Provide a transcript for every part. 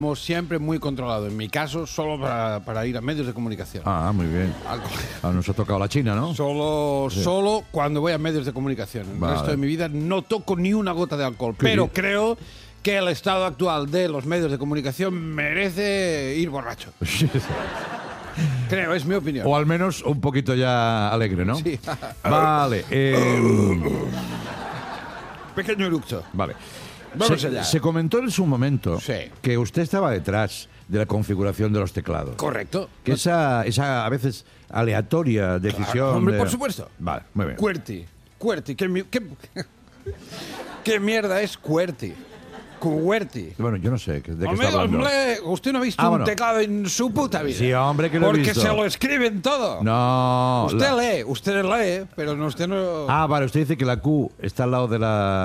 Siempre muy controlado. En mi caso, solo para ir a medios de comunicación. Ah, muy bien. Nos ha tocado la China, ¿no? Solo cuando voy a medios de comunicación. El resto de mi vida no toco ni una gota de alcohol. Pero creo que el estado actual de los medios de comunicación merece ir borracho. Creo, es mi opinión. O al menos un poquito ya alegre, ¿no? Sí. Vale. Pequeño eructo. Vale. Vamos allá. Se comentó en su momento Sí. que usted estaba detrás de la configuración de los teclados. Correcto. Que esa a veces aleatoria decisión... Hombre, por supuesto. Vale, muy bien. QWERTY. ¿Qué mierda es QWERTY? QWERTY. Bueno, yo no sé de qué está hablando. Hombre, usted no ha visto un teclado en su puta vida. Sí, hombre, que lo he visto. Porque se lo escriben todo. No. Usted lee, pero usted no... Ah, vale, usted dice que la Q está al lado de la...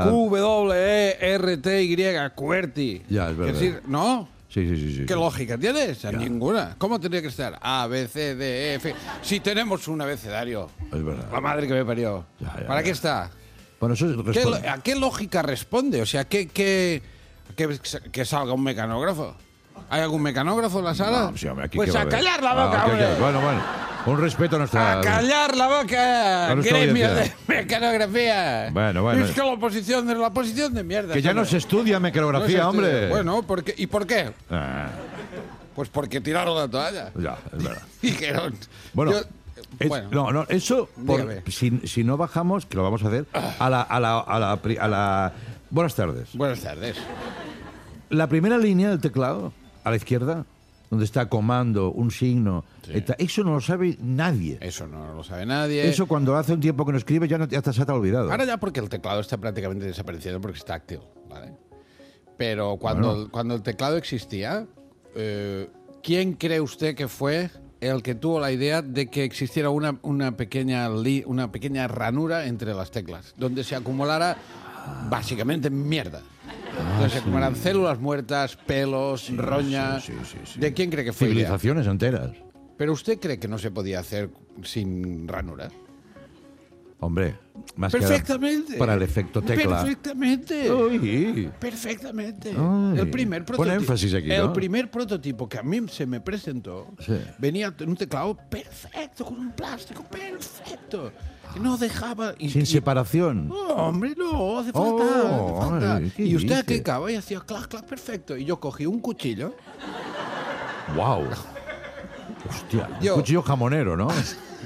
QWERTY, QWERTY. Ya, es verdad. Es decir, ¿no? Sí. ¿Qué lógica tienes? Ninguna. ¿Cómo tendría que estar? A, B, C, D, E, F. Si tenemos un abecedario. Es verdad. La madre que me parió. ¿Para qué está? Bueno, eso ¿A qué lógica responde? O sea, que salga un mecanógrafo. ¿Hay algún mecanógrafo en la sala? No, sí, hombre, aquí pues ¿qué va a a haber? callar la boca, hombre. Bueno. Un respeto a nuestra... A callar la boca. Gremio de mecanografía. Bueno. Es que la posición de mierda. Que ya no se estudia mecanografía, hombre. Bueno, ¿y por qué? Ah, Pues porque tiraron la toalla. ya, es verdad. Dijeron... Bueno, Bueno. no, eso, si no bajamos, que lo vamos a hacer, a la... Buenas tardes. Buenas tardes. La primera línea del teclado, a la izquierda, donde está comando, un signo, eso no lo sabe nadie. Eso no lo sabe nadie. Eso cuando hace un tiempo que no escribe ya se te ha olvidado. Ahora ya porque el teclado está prácticamente desapareciendo porque está táctil, ¿vale? Pero cuando el teclado existía, ¿quién cree usted que fue el que tuvo la idea de que existiera una pequeña ranura entre las teclas, donde se acumulara básicamente mierda? Donde se acumularan células muertas, pelos, roña... Sí. ¿De quién cree que fue? Civilizaciones enteras. ¿Pero usted cree que no se podía hacer sin ranura? Hombre, más perfectamente. Que para el efecto tecla. Perfectamente. Uy. Perfectamente. Ay. El primer prototipo. Pon énfasis aquí, ¿no? El primer prototipo que a mí se me presentó venía en un teclado perfecto, con un plástico perfecto. Que no dejaba... Sin separación. No, hombre, no, hace falta. Ay, y usted clicaba y hacía clac, clac, perfecto. Y yo cogí un cuchillo. ¡Wow! Hostia, un cuchillo jamonero, ¿no?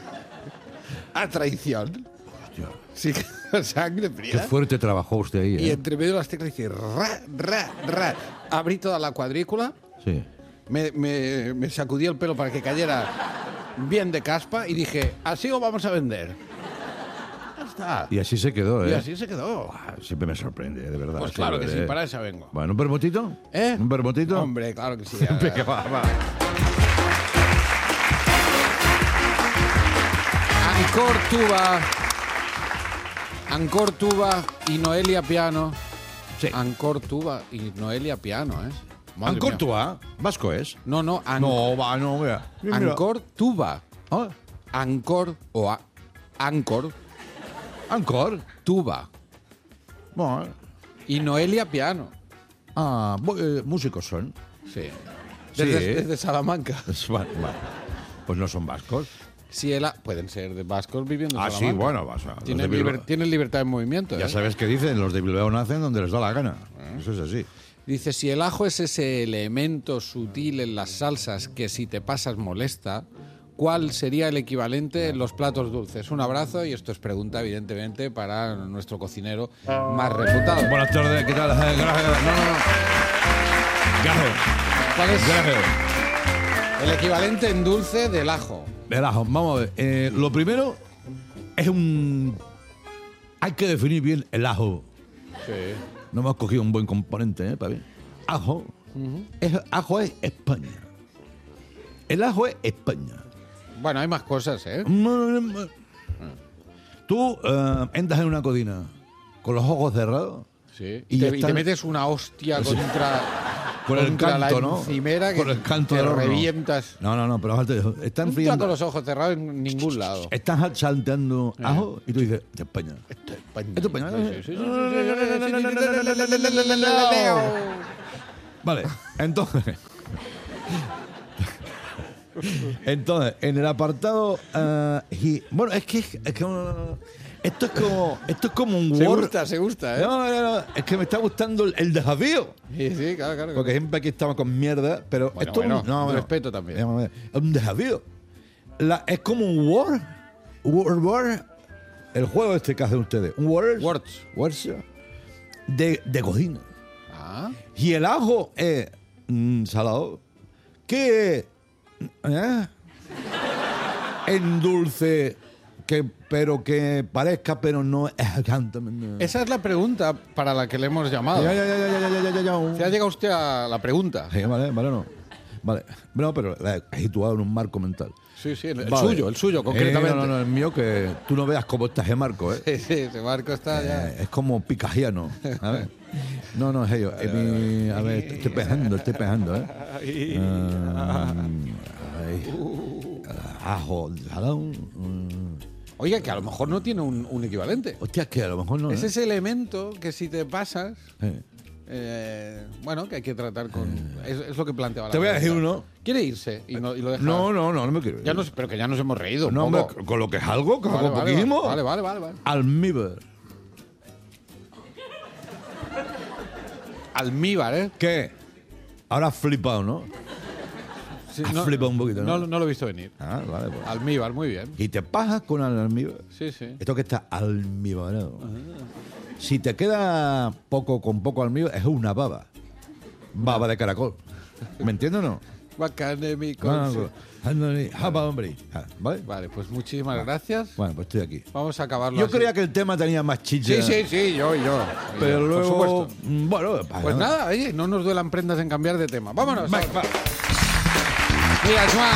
A traición. Hostia. Sí, sangre fría. Qué fuerte trabajó usted ahí, ¿eh? Y entre medio de las teclas hice ra. Abrí toda la cuadrícula. Sí. Me sacudí el pelo para que cayera bien de caspa y dije, así lo vamos a vender. Ya está. Y así se quedó, ¿eh? Y así se quedó. Siempre me sorprende, de verdad. Pues claro que sí, para eso vengo. Bueno, ¿un vermutito? ¿Eh? ¿Un vermutito? Hombre, claro que sí. Venga, va. Ancor Tuba y Noelia Piano. Sí. Ancor Tuba y Noelia Piano, ¿eh? Ancor Tuba, vasco es. No, No, mira. Ancor Tuba. ¿Ah? Ancor o Ancor Ancor. Tuba Bueno. y Noelia Piano. Músicos son. Sí. Sí. Desde Salamanca. Vale. Pues no son vascos. Sí, pueden ser de vascos viviendo en Ah, Salamanca. sí, bueno, vas a... Tienen libertad de movimiento. Ya sabes qué dicen, los de Bilbao nacen donde les da la gana. Eso es así. Dice, si el ajo es ese elemento sutil en las salsas que si te pasas molesta, ¿cuál sería el equivalente en los platos dulces? Un abrazo, y esto es pregunta, evidentemente, para nuestro cocinero más reputado. Buenas tardes, ¿qué tal? Gracias. Gracias. ¿Cuál es el equivalente en dulce del ajo? El ajo, vamos a ver. Lo primero es hay que definir bien el ajo. Sí. No hemos cogido un buen componente, para ver. Ajo. Ajo es España. El ajo es España. Bueno, hay más cosas, ¿eh? Tú entras en una cocina con los ojos cerrados. Sí. Y te metes una hostia con el canto, la ¿no? encimera con el canto que del horno. revientas. No, pero aparte, están No friendo. con los ojos cerrados en ningún lado. Estás salteando ajo y tú dices, de España. Esto es España. Esto es España. Sí. Vale, entonces... Entonces, en el apartado... bueno, es que esto es como un Word. Se gusta, ¿eh? No, es que me está gustando el desafío. Sí, claro. Porque siempre aquí estamos con mierda, pero Bueno, esto un respeto también. Es un desafío. Es como un Word. El juego este que hacen ustedes. Un Words de cocina. Ah. Y el ajo es salado. ¿Qué es? En dulce, pero que parezca, pero no es. Esa es la pregunta para la que le hemos llamado. Ya. ¿Se ha llegado usted a la pregunta? Sí, vale, no. Vale. No, pero la he situado en un marco mental. Sí, el Vale. suyo, concretamente. No, el mío, que tú no veas cómo está ese marco, ¿eh? Sí, ese marco está ya. Es como picajiano. A ver. No, es ello. A ver, estoy pejando, ¿eh? Ajo, salado. Oiga, que a lo mejor no tiene un equivalente. Hostia, es que a lo mejor no. Es ese elemento que si te pasas, bueno, que hay que tratar con... Es lo que planteaba la Te voy a decir pregunta. uno. ¿Quiere irse y lo deja? No me quiero ir. Ya pero que ya nos hemos reído un No, hombre, poco. con lo que es algo, con Vale, poquísimo. Vale. Almíbar, ¿eh? ¿Qué? Ahora has flipado, ¿no? Sí, Has flipado un poquito, ¿no? No lo he visto venir. Ah, vale, pues. Almíbar, muy bien. Y te pajas con el almíbar. Sí. Esto que está almíbarado. Si te queda con poco almíbar, es una baba. Baba de caracol. ¿Me entiendes o no? Hombre. ¿Vale? Vale, pues muchísimas gracias. Bueno, pues estoy aquí. Vamos a acabarlo Yo así. creía que el tema tenía más chicha. Sí, yo. Pero Por luego, supuesto. bueno, Pues nada, oye, no nos duelan prendas en cambiar de tema. Vámonos. Va. Mira, Joan.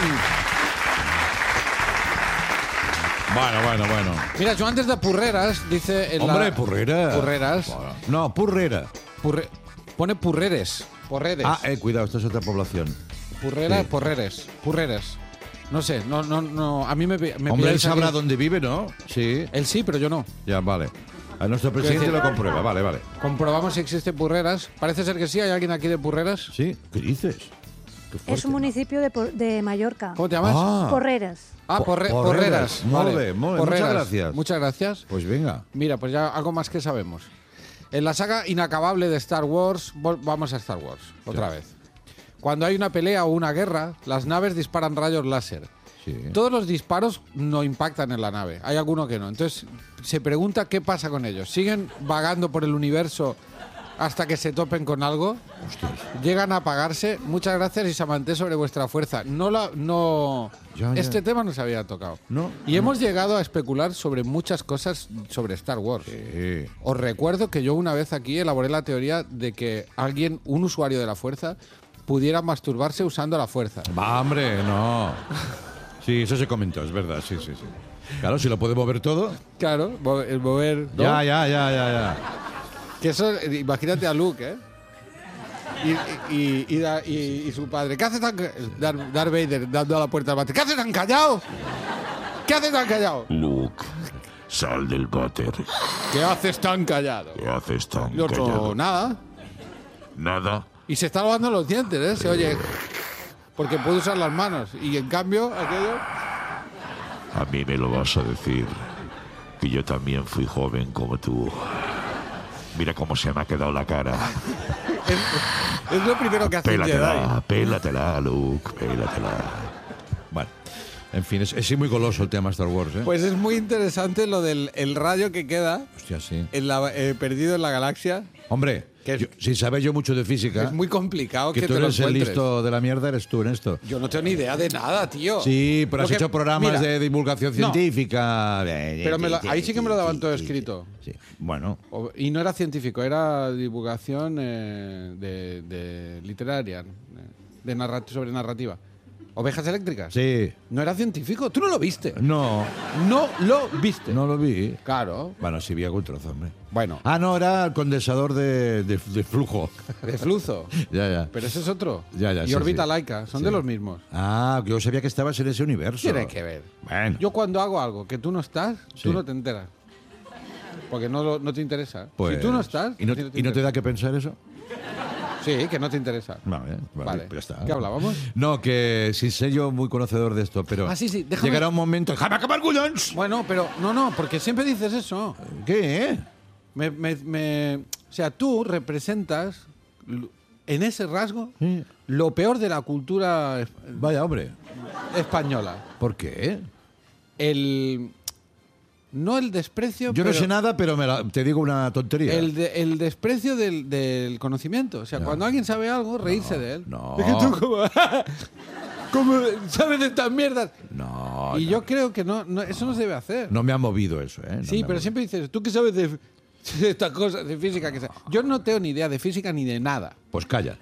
Bueno. Mira, Joan desde Purreras dice... Hombre, Purreras. Purreras. No, Purrera. Pone Purreres. Porreres. Cuidado, esto es otra población. Purrera, Sí. Porreres. No sé, no. A mí me Hombre, él pilláis sabrá aquí. dónde vive, ¿no? Sí. Él sí, pero yo no. Ya, vale. A nuestro presidente decir- lo comprueba. Vale. Comprobamos si existe Purreras. Parece ser que sí. ¿Hay alguien aquí de Purreras? ¿Sí? ¿Qué dices? Qué fuerte. Es un municipio de Mallorca. ¿Cómo te llamas? Porreras. Porreras. Muy Vale. bien, muchas Porreras. gracias. Muchas gracias. Pues venga. Mira, pues ya algo más que sabemos. En la saga inacabable de Star Wars, vamos a Star Wars, otra vez. Cuando hay una pelea o una guerra, las naves disparan rayos láser. Sí. Todos los disparos no impactan en la nave, hay alguno que no. Entonces se pregunta qué pasa con ellos. ¿Siguen vagando por el universo hasta que se topen con algo? Hostias. ¿Llegan a apagarse? Muchas gracias y Samanté sobre vuestra fuerza. Ya. Este tema no se había tocado. No. Y hemos llegado a especular sobre muchas cosas sobre Star Wars. Sí. Os recuerdo que yo una vez aquí elaboré la teoría de que un usuario de la fuerza, pudiera masturbarse usando la fuerza. Va, hombre, no. Sí, eso se comentó, es verdad, sí. Claro, si lo puede mover todo. Claro, el mover... ¿no? Ya. Que eso, imagínate a Luke, ¿eh? Y su padre. ¿Qué hace tan Darth Vader dando a la puerta al váter? ¿Qué hace tan callado? ¿Qué hace tan callado? Luke, sal del váter. ¿Qué haces tan callado? ¿Qué haces tan Y otro, callado? nada. Nada. Y se está lavando los dientes, ¿eh? Se oye... Porque puede usar las manos. Y en cambio, aquello... A mí me lo vas a decir. Que yo también fui joven como tú. Mira cómo se me ha quedado la cara. Es lo primero que hace un Jedi. Pélatela, Luke, pélatela. Bueno, en fin, es muy goloso el tema Star Wars, ¿eh? Pues es muy interesante lo del el rayo que queda Hostia, sí. perdido en la galaxia. Hombre, Que es- si sabes yo mucho de física, Es muy complicado que que tú te lo eres el encuentres. listo de la mierda, eres tú en esto. Yo no tengo ni idea de nada, tío. Sí, pero Lo has que- hecho programas mira, de divulgación no. científica. Pero ahí sí que me lo daban todo escrito. Sí, bueno. Y no era científico, era divulgación de literaria, sobre narrativa. Ovejas eléctricas. Sí. No era científico. Tú no lo viste. No, No lo viste. no lo vi. Claro. Bueno, sí vi algún trozo, hombre. Bueno, Ah, no, era el condensador de flujo. de flujo. Ya. Pero ese es otro. Ya, y sí, órbita sí. laica. Son Sí. de los mismos. Ah, yo sabía que estabas en ese universo. Tiene que ver. Bueno, Yo cuando hago algo que tú no estás, Sí. tú no te enteras. Porque no te interesa. pues, Si tú no estás... ¿Y no, a ti y no te interesa. da que pensar eso? Sí, que no te interesa. Vale, Vale. pues ya está. ¿Qué hablábamos? No, que sin ser yo muy conocedor de esto, pero Ah, sí, déjame. llegará un momento... ¡Déjame acabar, collons! Bueno, pero no, porque siempre dices eso. ¿Qué? O sea, tú representas en ese rasgo Sí. lo peor de la cultura Vaya, hombre. española. ¿Por qué? No el desprecio, Yo no pero sé nada, pero te digo una tontería. el desprecio del conocimiento. O sea, cuando alguien sabe algo, reírse de él. no. Es que tú como sabes de estas mierdas. No, Y no, yo creo que eso no se debe hacer. no me ha movido eso, ¿eh? No Sí, me ha pero movido. siempre dices, ¿tú qué sabes de estas cosas, de física? Yo no tengo ni idea de física ni de nada. Pues calla.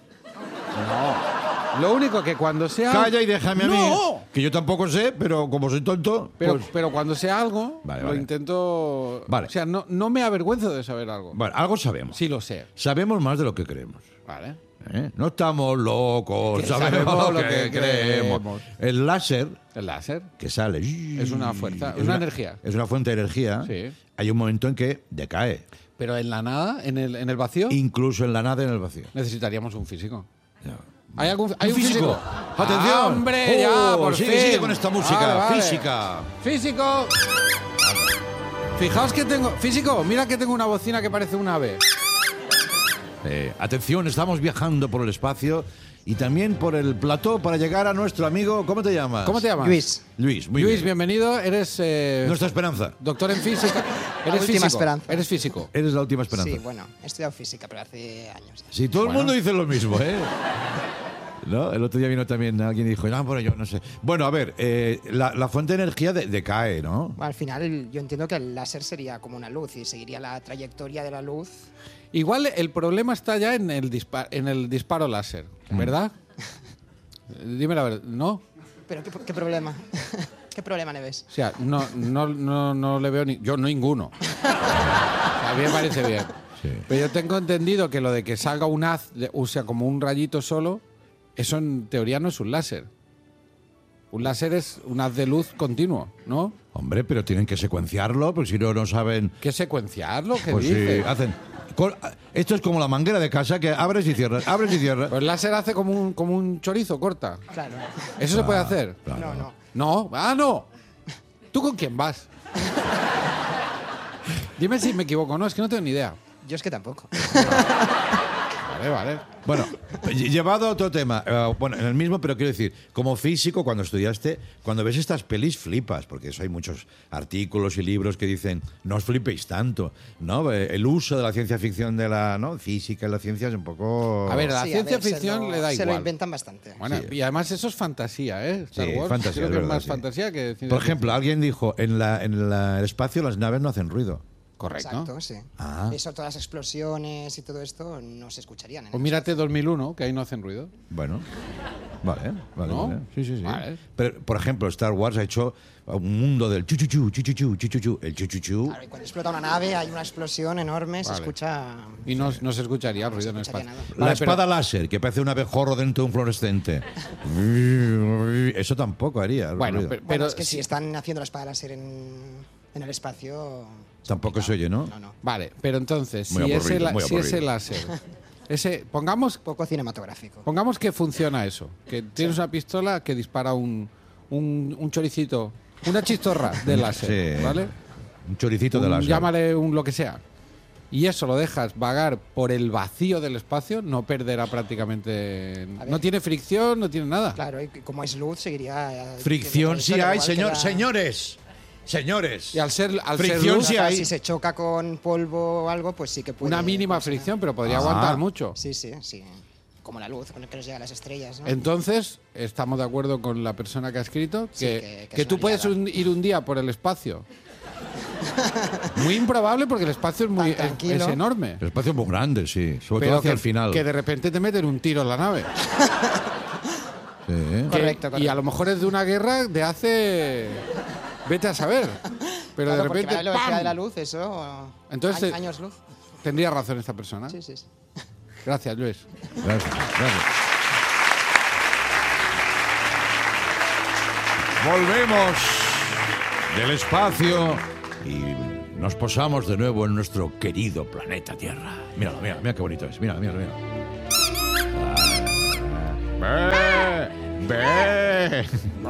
Lo único que cuando sea... Calla y déjame a mí. ¡No! Que yo tampoco sé, pero como soy tonto, Pero, pues... pero cuando sea algo, Vale, lo vale. intento... Vale. O sea, no me avergüenzo de saber algo. Bueno, algo sabemos. Sí lo sé. Sabemos más de lo que creemos. Vale. ¿eh? No estamos locos, Que sabemos sabemos lo lo que que creemos. creemos. El láser El láser. que sale... Es una fuerza, es una energía. Es una fuente de energía. Sí. Hay un momento en que decae. Pero en la nada, en el vacío, Incluso en la nada, en el vacío. necesitaríamos un físico. Ya. ¿Hay un ¡Un físico? ¡Atención! ¡Ah, ¡hombre, ya, por sigue, fin! sigue con esta música. Vale, vale. Física. ¡Físico! Fijaos que tengo... Físico, mira que tengo una bocina que parece un ave. Atención, estamos viajando por el espacio y también por el plató para llegar a nuestro amigo... ¿Cómo te llamas? ¿Cómo te llamas? Luis. Luis, muy Luis, bien. bienvenido. Eres Nuestra esperanza. doctor en física. Eres última físico. esperanza. Eres físico. Eres la última esperanza. Sí, bueno, he estudiado física, pero hace años. Sí, todo el mundo dice lo mismo, ¿eh? ¿No? El otro día vino también alguien y dijo, no, pero yo no sé. Bueno, a ver, la fuente de energía decae, ¿no? Bueno, al final yo entiendo que el láser sería como una luz y seguiría la trayectoria de la luz. Igual el problema está ya en el disparo láser, ¿verdad? Dime la verdad, ¿no? Pero ¿qué problema? ¿Qué problema le ves? O sea, no le veo yo ninguno. O sea, a mí me parece bien. Sí. Pero yo tengo entendido que lo de que salga un haz, o sea, como un rayito solo, eso en teoría no es un láser. Un láser es un haz de luz continuo, ¿no? Hombre, pero tienen que secuenciarlo, porque si no, no saben... ¿Qué secuenciarlo? ¿Qué Pues sí, dices? hacen... Esto es como la manguera de casa que abres y cierras, abres y cierras. Pues el láser hace como un chorizo, corta. Claro. ¿Eso se puede hacer? Claro. No, no. No. ¡Ah, no! ¿Tú con quién vas? Dime si me equivoco. No, es que no tengo ni idea. Yo es que tampoco. Vale. Bueno, llevado a otro tema, bueno, en el mismo, pero quiero decir, como físico, cuando estudiaste, cuando ves estas pelis flipas, porque eso hay muchos artículos y libros que dicen, no os flipéis tanto, ¿no? El uso de la ciencia ficción de la física y la ciencia es un poco... A ver, la Sí, ciencia ver, ficción le da Se lo igual. inventan bastante. Bueno, Sí. y además eso es fantasía, ¿eh? Star Sí, Wars. fantasía, Creo es que es verdad, más sí. fantasía que ciencia Por ejemplo, ficción. alguien dijo, en el espacio las naves no hacen ruido. Correcto. Exacto, sí. Ah. Eso, todas las explosiones y todo esto no se escucharían. Pues mírate 2001, que ahí no hacen ruido. Bueno, vale. ¿No? Sí. Vale. Pero, por ejemplo, Star Wars ha hecho un mundo del chuchuchu, el chuchuchu. Claro, y cuando explota una nave hay una explosión enorme, se Vale. escucha... Y no se escucharía el ruido en el escucharía espacio. nada. La Vale, pero- espada láser, que parece un abejorro dentro de un fluorescente. Eso tampoco haría. Bueno, ruido. pero, Bueno, es que si están haciendo la espada láser en el espacio... Tampoco se oye, ¿no? No. Vale, pero entonces, Muy si aburrido, muy ese aburrido. láser, pongamos Poco cinematográfico. que funciona eso, que tienes una pistola que dispara un choricito, una chistorra de láser, Sí. ¿vale? Un choricito de láser. Llámale un lo que sea. Y eso lo dejas vagar por el vacío del espacio, no perderá prácticamente... A ver. No tiene fricción, no tiene nada. Claro, y como es luz seguiría... Fricción sí hay, igual que señores. Y al ser Fricción luz, sí hay. Si se choca con polvo o algo, pues sí que puede... una mínima pues, fricción, pero podría Ah. aguantar mucho. Sí. Como la luz con la que nos llega a las estrellas, ¿no? Entonces, estamos de acuerdo con la persona que ha escrito Sí, que que es tú una puedes liada. ir un día por el espacio. Muy improbable porque el espacio es Tan tranquilo. es enorme. El espacio es muy grande, sí. Sobre Pero todo hacia que, el final. que de repente te meten un tiro en la nave. Sí. Correcto, Y correcto. a lo mejor es de una guerra de hace... Vete a saber. Pero Claro, de porque repente... la velocidad ¡pam! de la luz, eso... Entonces, años luz. Tendría razón esta persona. Sí. Gracias, Luis. Gracias. Volvemos del espacio y nos posamos de nuevo en nuestro querido planeta Tierra. Míralo, mira qué bonito es. Mira. Ve.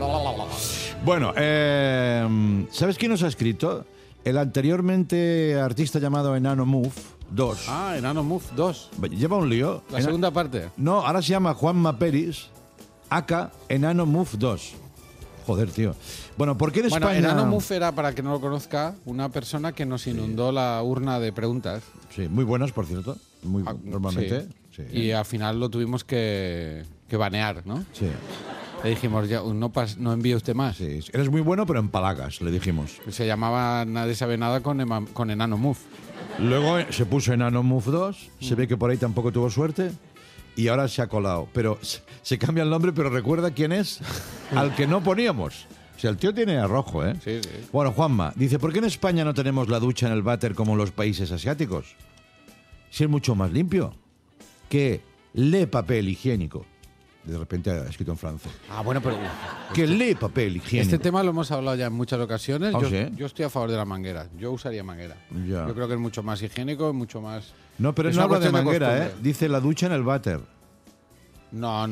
Bueno, ¿sabes quién nos ha escrito? El anteriormente artista llamado Enano Move 2. Ah, Enano Move 2. Lleva un lío. La segunda parte. No, ahora se llama Juanma Peris, aka Enano Move 2. Joder, tío. Bueno, ¿por qué en Bueno, España...? Enano Move era, para que no lo conozca, una persona que nos inundó la urna de preguntas. Sí, muy buenas, por cierto. Muy, Ah, normalmente. sí. Sí. Y al final lo tuvimos que banear, ¿no? Sí, Le dijimos, ya, no envíe usted más. sí. Eres muy bueno, pero en palagas, le dijimos. Se llamaba Nadie sabe nada con Enano Move. Luego se puso Enano Move 2. Se ve que por ahí tampoco tuvo suerte. Y ahora se ha colado. Pero se cambia el nombre, pero recuerda quién es al que no poníamos. O sea, el tío tiene arrojo, ¿eh? Sí, sí. Bueno, Juanma, dice, ¿por qué en España no tenemos la ducha en el váter como en los países asiáticos? Si es mucho más limpio que le papel higiénico. De repente ha escrito en francés. Ah, bueno, pero Que le papel higiénico. este tema lo hemos hablado ya en muchas ocasiones. ¿Ah, Yo, sí? yo estoy a favor de la manguera. Yo usaría manguera. Ya. Yo creo que es mucho más higiénico, mucho más... No, pero es no una habla de cuestión manguera, ¿eh? costumbre. Dice la ducha en el váter. No.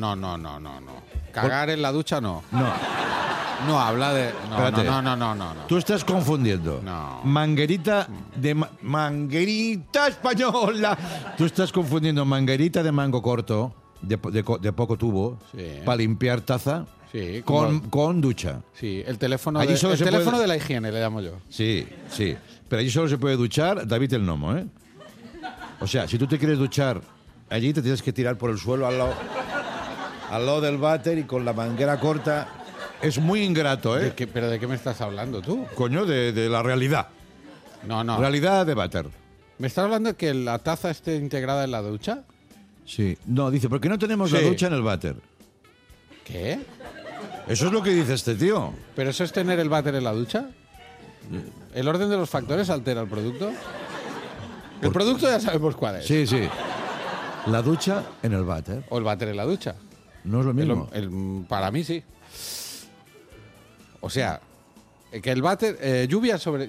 Cagar en la ducha no. No, No habla de... Espérate. No. tú estás confundiendo. No. Manguerita de... manguerita española. Tú estás confundiendo manguerita de mango corto, de poco tubo, Sí. para limpiar taza, Sí, con ducha. Sí, el teléfono, Allí solo el se teléfono puede- de la higiene, le llamo yo. Sí, sí. Pero allí solo se puede duchar David el Nomo, ¿eh? O sea, si tú te quieres duchar allí, te tienes que tirar por el suelo al lado del váter y con la manguera corta. Es muy ingrato, ¿eh? ¿Pero de qué me estás hablando tú? Coño, de la realidad. No. Realidad de váter. ¿Me estás hablando de que la taza esté integrada en la ducha? Sí. No, dice, ¿por qué no tenemos la Sí. ducha en el váter? ¿Qué? Eso es lo que dice este tío. ¿Pero eso es tener el váter en la ducha? ¿El orden de los factores altera el producto? El producto ya sabemos cuál es. Sí, sí. La ducha en el váter. O el váter en la ducha. No es lo mismo. Para mí sí. O sea, que el váter... lluvia sobre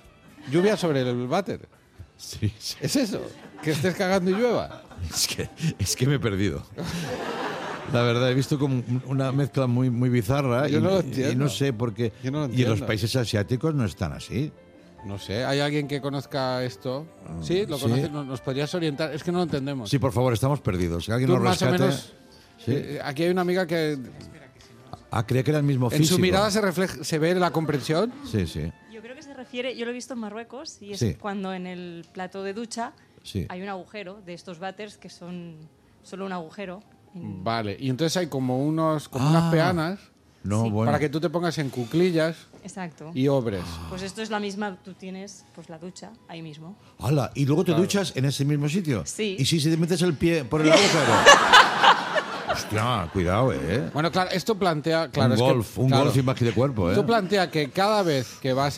el váter. Sí, sí. ¿Es eso? ¿Que estés cagando y llueva? Es que me he perdido. La verdad, he visto como una mezcla muy, muy bizarra. Yo no lo y entiendo. no sé por qué. Yo no lo Y en los entiendo. países asiáticos no están así. No sé, ¿hay alguien que conozca esto? ¿Sí? ¿Lo sí. conoces? ¿Nos podrías orientar? Es que no lo entendemos. Sí, por favor, estamos perdidos. Que alguien Tú nos más o rescate. menos... Sí. Aquí hay una amiga que Creía que era el mismo en físico. su mirada se ve la comprensión. Sí, sí. Yo creo que se refiere, yo lo he visto en Marruecos, y es Sí. cuando en el plato de ducha Sí. hay un agujero de estos váteres que son solo un agujero. Vale, y entonces hay como unas peanas No, Sí. bueno. para que tú te pongas en cuclillas Exacto. y obres. Pues esto es la misma, tú tienes pues la ducha ahí mismo. ¡Hala! ¿Y luego te duchas en ese mismo sitio? Sí. ¿Y si te metes el pie por el agujero? Hostia, cuidado, ¿eh? Bueno, claro, esto plantea... Claro, un es que, golf, un claro, golf imagen de cuerpo, ¿eh? Esto plantea que cada vez que vas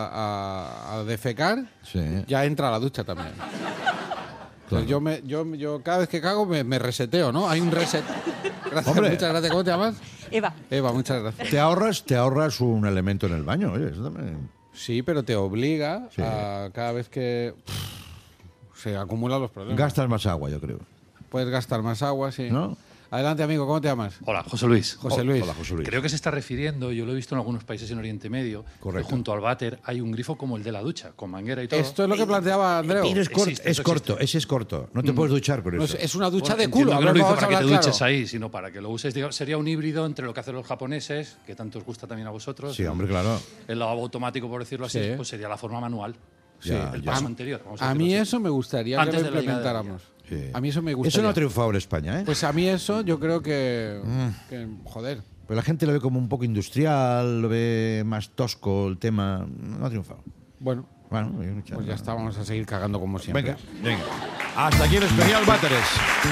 a defecar, Sí. ya entra a la ducha también. Claro. Entonces yo cada vez que cago me reseteo, ¿no? Hay un reset. Gracias, Hombre. muchas gracias. ¿Cómo te llamas? Eva, Eva, muchas gracias. Te ahorras un elemento en el baño, oye, eso también. Sí, pero te obliga Sí. a cada vez que se acumulan los problemas. Gastas más agua, yo creo. Puedes gastar más agua, sí. ¿No? Adelante, amigo, ¿cómo te llamas? Hola, José Luis. José Luis. Hola, José Luis. Creo que se está refiriendo, yo lo he visto en algunos países en Oriente Medio, Correcto. que junto al váter hay un grifo como el de la ducha, con manguera y todo. Esto es lo que planteaba Andreu. Pero Existe, es eso corto, existe. ese es corto. No te puedes duchar con No, eso. es una ducha Bueno, de culo. entiendo A que ver, no lo hizo vamos a para que te hablar duches claro. ahí, sino para que lo uses. Digamos, sería un híbrido entre lo que hacen los japoneses, que tanto os gusta también a vosotros. Sí, hombre, claro. El lavabo automático, por decirlo así, Sí. pues sería la forma manual. Sí, el ya. paso anterior. vamos a A mí decirlo así. eso me gustaría Antes que de lo la llegada del implementáramos. Sí. A mí eso me gustaría. Eso no ha triunfado en España, ¿eh? Pues a mí eso yo creo que joder. Pero la gente lo ve como un poco industrial, lo ve más tosco el tema. No ha triunfado. Bueno, Bueno, pues ya está, vamos a seguir cagando como siempre. Venga, venga. Hasta aquí el especial Váteres.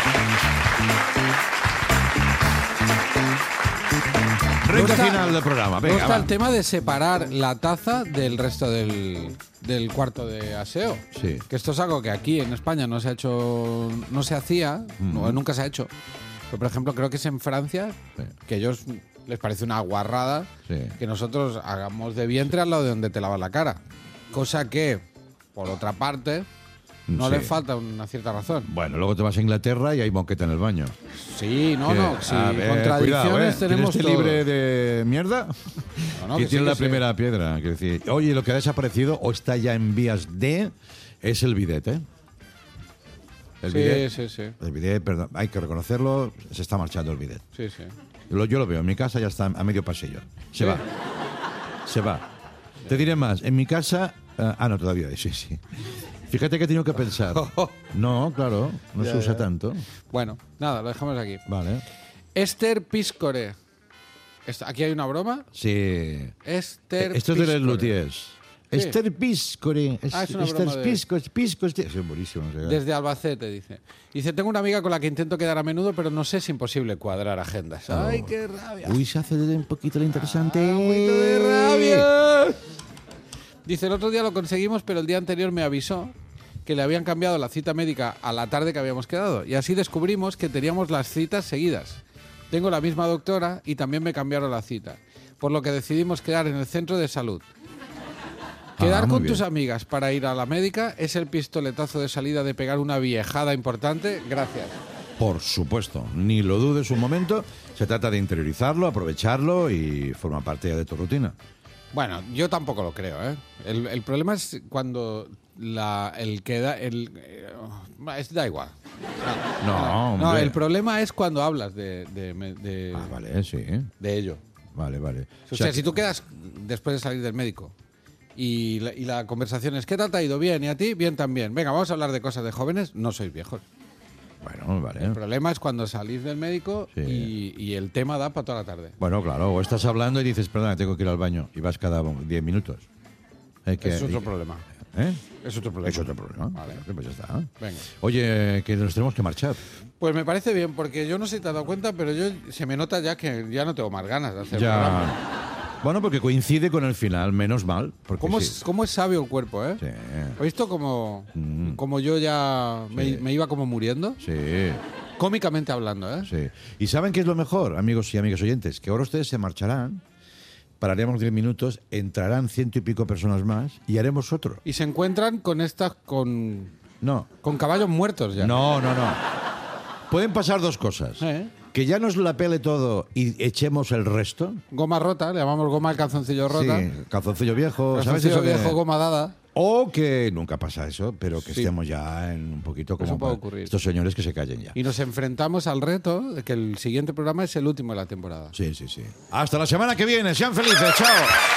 Recta Me gusta- final del programa. Me Venga, gusta va. el tema de separar la taza del resto del cuarto de aseo. Sí. Que esto es algo que aquí en España no se ha hecho, no se hacía, o nunca se ha hecho. Pero, por ejemplo, creo que es en Francia, Sí. que a ellos les parece una guarrada Sí. que nosotros hagamos de vientre al lado de donde te lavas la cara. Cosa que, por otra parte, No Sí. le falta una cierta razón. Bueno, luego te vas a Inglaterra y hay moqueta en el baño. Sí, no, ¿Qué? no. Sí, A ver, contradicciones cuidado, tenemos ¿Tienes este todos. libre de mierda? No, ¿Quién que tiene sí, la que sí. primera piedra? Quiero decir, oye, lo que ha desaparecido o está ya en vías de es el bidet, ¿eh? El bidet. Sí, sí, sí. El bidet, perdón, hay que reconocerlo, se está marchando el bidet. Sí, sí. Yo lo veo, en mi casa ya está a medio pasillo. Se Sí. va. Se va. Te diré más, en mi casa... no, todavía, sí, sí. Fíjate que he tenido que pensar. No, claro, no Ya, se usa ya. tanto. Bueno, nada, lo dejamos aquí. Vale. Esther Piscore. Aquí hay una broma. Sí. Esther Esto es de Piscore. Les Luthiers. Sí. Esther Piscore. Ah, es una Esther broma de- Piscore. Es buenísimo. o sea. Desde Albacete, dice. Dice, tengo una amiga con la que intento quedar a menudo, pero no sé, es imposible cuadrar agendas. ¡Ay, qué rabia! Uy, se hace un poquito lo interesante. Un poquito de rabia. Dice, el otro día lo conseguimos, pero el día anterior me avisó que le habían cambiado la cita médica a la tarde que habíamos quedado. Y así descubrimos que teníamos las citas seguidas. Tengo la misma doctora y también me cambiaron la cita. Por lo que decidimos quedar en el centro de salud. Quedar muy con bien. tus amigas para ir a la médica es el pistoletazo de salida de pegar una viejada importante. Gracias. Por supuesto, ni lo dudes un momento. Se trata de interiorizarlo, aprovecharlo y forma parte ya de tu rutina. Bueno, yo tampoco lo creo, ¿eh? El problema es cuando el queda... da igual. No, No, hombre. el problema es cuando hablas de Vale, sí. ello. Vale, vale. O sea, si tú quedas después de salir del médico y la conversación es ¿qué tal te ha ido? Bien, ¿y a ti? Bien también. Venga, vamos a hablar de cosas de jóvenes. No sois viejos. Bueno, vale. El problema es cuando salís del médico Sí. y el tema da para toda la tarde. Bueno, claro, o estás hablando y dices, perdona, tengo que ir al baño y vas cada 10 minutos. Es otro problema. ¿Eh? Es otro problema. Es otro problema. Vale. Pues ya está. Venga. Oye, que nos tenemos que marchar. Pues me parece bien, porque yo no sé si te has dado cuenta, pero yo se me nota ya que ya no tengo más ganas de hacer programa. Ya. Bueno, porque coincide con el final, menos mal. Porque ¿Cómo, sí. cómo es sabio el cuerpo, eh? Sí. ¿Has visto como yo ya me iba como muriendo? Sí, Cómicamente hablando, ¿eh? sí. ¿Y saben qué es lo mejor, amigos y amigas oyentes? Que ahora ustedes se marcharán, pararemos 10 minutos, entrarán 100 y pico personas más y haremos otro. Y se encuentran con estas, con No, caballos muertos ya. no. Pueden pasar dos cosas. ¿Eh? Que ya nos la pele todo y echemos el resto. Goma rota, le llamamos goma al calzoncillo rota. Sí, calzoncillo viejo, ¿sabes Calzoncillo eso que- viejo, goma dada. O que nunca pasa eso, pero que Sí. estemos ya en un poquito como Eso puede para ocurrir. estos señores que se callen ya. Y nos enfrentamos al reto de que el siguiente programa es el último de la temporada. Sí, sí, sí. Hasta la semana que viene. Sean felices. Chao.